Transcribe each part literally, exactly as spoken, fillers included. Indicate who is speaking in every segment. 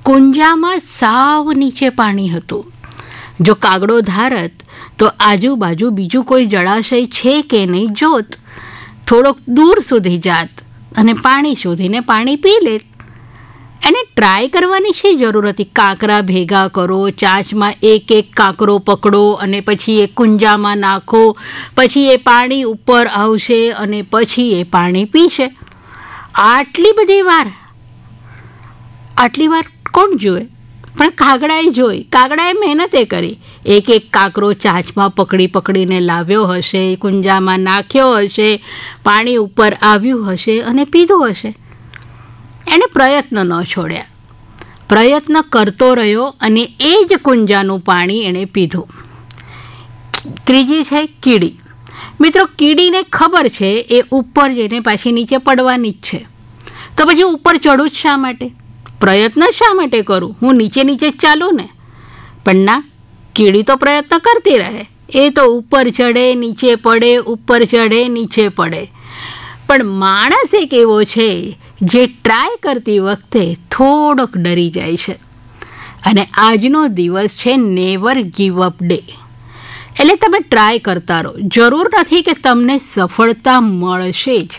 Speaker 1: કુંજામાં સાવ નીચે પાણી હતું. જો કાગડો ધારત તો આજુબાજુ બીજું કોઈ જળાશય છે કે નહીં જોત, થોડોક દૂર સુધી જાત અને પાણી શોધીને પાણી પી લેત. એને ટ્રાય કરવાની શી જરૂર હતી? કાંકરા ભેગા કરો, ચાંચમાં એક એક કાંકરો પકડો અને પછી એ કુંજામાં નાખો, પછી એ પાણી ઉપર આવશે અને પછી એ પાણી પીશે. આટલી બધી વાર આટલી વાર કોણ જુએ? પણ કાગડાએ જોઈ, કાગડાએ મહેનતે કરી. એક એક કાંકરો ચાંચમાં પકડી પકડીને લાવ્યો હશે, કુંજામાં નાખ્યો હશે, પાણી ઉપર આવ્યું હશે અને પીધું હશે. એણે પ્રયત્ન ન છોડ્યા, પ્રયત્ન કરતો રહ્યો અને એ જ કુંજાનું પાણી એણે પીધું. ત્રીજી છે કીડી. મિત્રો, કીડીને ખબર છે એ ઉપર જઈને પાછી નીચે પડવાની જ છે, તો પછી ઉપર ચડું જ શા માટે? પ્રયત્ન શા માટે કરું? હું નીચે નીચે જ ચાલું ને. પણ ના, કીડી તો પ્રયત્ન કરતી રહે. એ તો ઉપર ચડે, નીચે પડે, ઉપર ચડે, નીચે પડે. પણ માણસ એક એવો છે જે ટ્રાય કરતી વખતે થોડોક ડરી જાય છે. અને આજનો દિવસ છે નેવર ગીવ અપ ડે. એટલે તમે ટ્રાય કરતા રહો. જરૂર નથી કે તમને સફળતા મળશે જ,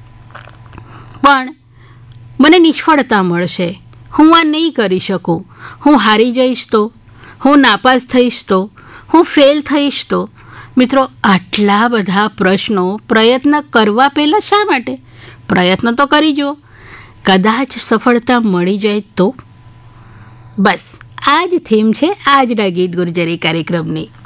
Speaker 1: પણ મને નિષ્ફળતા મળશે, હું આ નહીં કરી શકું, હું હારી જઈશ તો, હું નાપાસ થઈશ તો, હું ફેલ થઈશ તો. મિત્રો, આટલા બધા પ્રશ્નો પ્રયત્ન કરવા પહેલાં શા માટે? પ્રયત્ન તો કરી જુઓ, કદાચ સફળતા મળી જાય તો. બસ આ જ થીમ છે આજના ગીત ગુર્જરી કાર્યક્રમની.